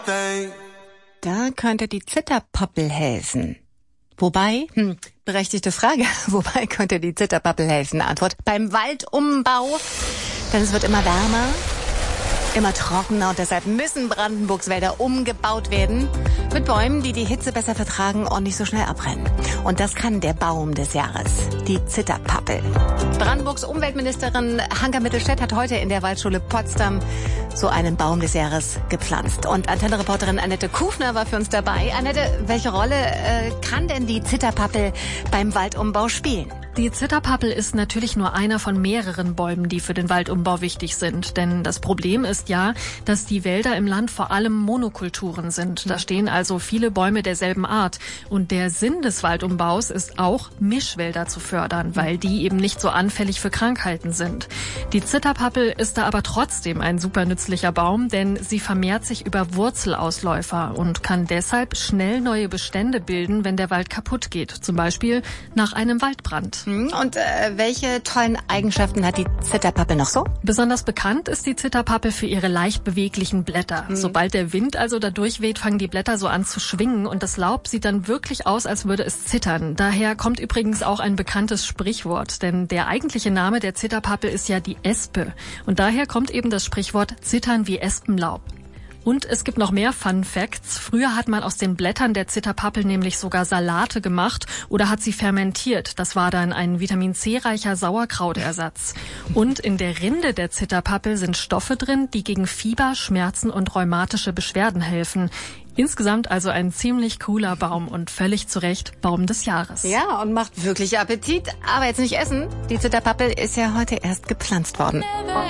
Da könnte die Zitterpappel helfen. Wobei, berechtigte Frage, wobei könnte die Zitterpappel helfen? Antwort, beim Waldumbau. Denn es wird immer wärmer, immer trockener und deshalb müssen Brandenburgs Wälder umgebaut werden. Mit Bäumen, die die Hitze besser vertragen und nicht so schnell abbrennen. Und das kann der Baum des Jahres, die Zitterpappel. Brandenburgs Umweltministerin Hanka Mittelstädt hat heute in der Waldschule Potsdam so einen Baum des Jahres gepflanzt. Und Antenne-Reporterin Annette Kufner war für uns dabei. Annette, welche Rolle kann denn die Zitterpappel beim Waldumbau spielen? Die Zitterpappel ist natürlich nur einer von mehreren Bäumen, die für den Waldumbau wichtig sind. Denn das Problem ist ja, dass die Wälder im Land vor allem Monokulturen sind. Da stehen also viele Bäume derselben Art. Und der Sinn des Waldumbaus ist auch, Mischwälder zu fördern, weil die eben nicht so anfällig für Krankheiten sind. Die Zitterpappel ist da aber trotzdem ein super nützlicher Baum, denn sie vermehrt sich über Wurzelausläufer und kann deshalb schnell neue Bestände bilden, wenn der Wald kaputt geht. Zum Beispiel nach einem Waldbrand. Und welche tollen Eigenschaften hat die Zitterpappel noch so? Besonders bekannt ist die Zitterpappel für ihre leicht beweglichen Blätter. Sobald der Wind also da durchweht, fangen die Blätter so an zu schwingen und das Laub sieht dann wirklich aus, als würde es zittern. Daher kommt übrigens auch ein bekanntes Sprichwort, denn der eigentliche Name der Zitterpappel ist ja die Espe. Und daher kommt eben das Sprichwort zittern wie Espenlaub. Und es gibt noch mehr Fun Facts. Früher hat man aus den Blättern der Zitterpappel nämlich sogar Salate gemacht oder hat sie fermentiert. Das war dann ein Vitamin-C-reicher Sauerkrautersatz. Und in der Rinde der Zitterpappel sind Stoffe drin, die gegen Fieber, Schmerzen und rheumatische Beschwerden helfen. Insgesamt also ein ziemlich cooler Baum und völlig zu Recht Baum des Jahres. Ja, und macht wirklich Appetit. Aber jetzt nicht essen. Die Zitterpappel ist ja heute erst gepflanzt worden.